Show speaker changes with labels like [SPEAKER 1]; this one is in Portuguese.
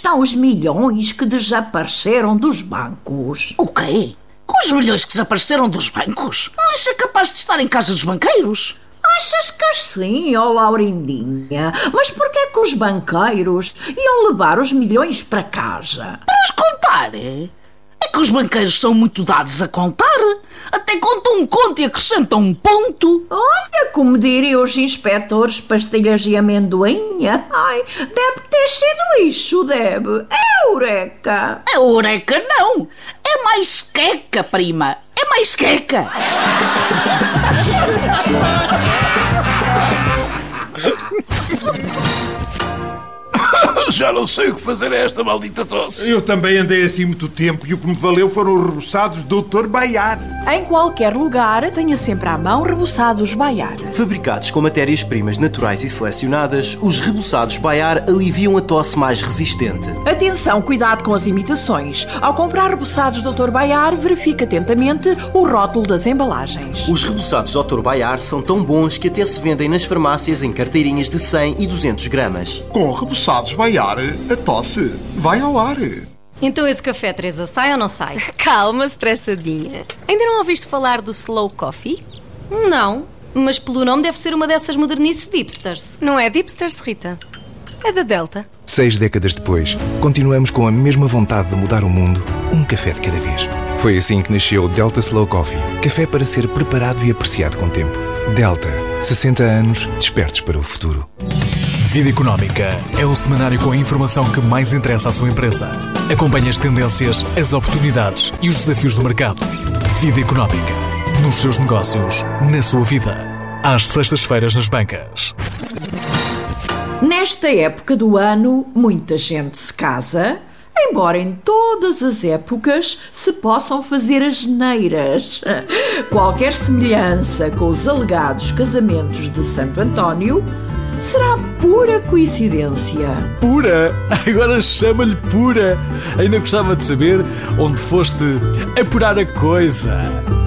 [SPEAKER 1] estão os milhões que desapareceram dos bancos?
[SPEAKER 2] O quê? Os milhões que desapareceram dos bancos? Não acha capaz de estar em casa dos banqueiros?
[SPEAKER 1] Achas que assim, ó Laurindinha? Mas porquê que os banqueiros iam levar os milhões para casa?
[SPEAKER 2] Para os contar? É que os banqueiros são muito dados a contar. Até contam um conto e acrescentam um ponto.
[SPEAKER 1] Olha, como diriam os inspectores pastilhas e amendoim. Ai, deve ter sido isso, deve. É eureka.
[SPEAKER 2] É eureka não. É mais queca, prima. É mais queca.
[SPEAKER 3] Já não sei o que fazer a esta maldita tosse.
[SPEAKER 4] Eu também andei assim muito tempo e o que me valeu foram os reboçados Dr. Baiar.
[SPEAKER 5] Em qualquer lugar, tenha sempre à mão reboçados Baiar.
[SPEAKER 6] Fabricados com matérias-primas naturais e selecionadas, os reboçados Baiar aliviam a tosse mais resistente.
[SPEAKER 5] Atenção, cuidado com as imitações. Ao comprar reboçados Dr. Baiar, verifique atentamente o rótulo das embalagens.
[SPEAKER 6] Os reboçados Dr. Baiar são tão bons que até se vendem nas farmácias em carteirinhas de 100 e 200 gramas.
[SPEAKER 7] Com reboçados Baiar, a tosse vai ao ar.
[SPEAKER 8] Então esse café, Teresa, sai ou não sai?
[SPEAKER 9] Calma, estressadinha. Ainda não ouviste falar do Slow Coffee?
[SPEAKER 8] Não, mas pelo nome deve ser uma dessas modernices de hipsters.
[SPEAKER 9] Não é de hipsters, Rita. É da Delta.
[SPEAKER 10] 6 décadas depois, continuamos com a mesma vontade de mudar o mundo, um café de cada vez. Foi assim que nasceu Delta Slow Coffee. Café para ser preparado e apreciado com tempo. Delta, 60 anos, despertos para o futuro.
[SPEAKER 11] Vida Económica é o semanário com a informação que mais interessa à sua empresa. Acompanhe as tendências, as oportunidades e os desafios do mercado. Vida Económica. Nos seus negócios, na sua vida. Às sextas-feiras nas bancas.
[SPEAKER 1] Nesta época do ano, muita gente se casa, embora em todas as épocas se possam fazer asneiras. Qualquer semelhança com os alegados casamentos de Santo António será pura coincidência.
[SPEAKER 12] Pura? Agora chama-lhe pura. Ainda gostava de saber onde foste apurar a coisa.